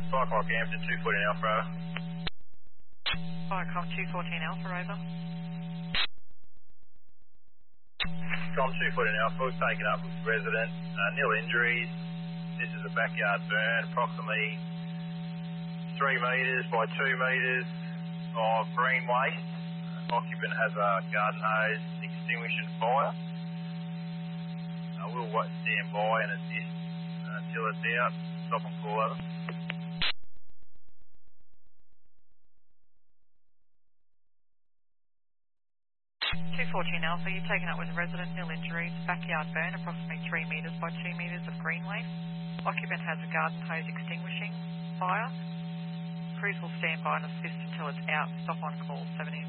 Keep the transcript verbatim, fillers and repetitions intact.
five o'clock Hampton, two foot in Alpha. Firecom two fourteen Alpha, over. Com two foot in Alpha, was taken up with resident, uh, nil injuries. This is a backyard burn, approximately three metres by two metres of green waste. Occupant has a garden hose extinguishing fire. I will wa- stand by and assist uh, until it's out. Stop and call over. two fourteen Alpha, you've taken up with resident, nil injuries, backyard burn, approximately three metres by two metres of green waste. Occupant has a garden hose extinguishing fire. Crews will stand by and assist until it's out. Stop on call seventeen.